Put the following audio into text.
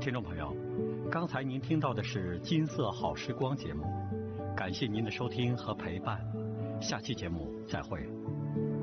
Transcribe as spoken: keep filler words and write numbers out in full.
听众朋友，刚才您听到的是金色好时光节目，感谢您的收听和陪伴，下期节目再会。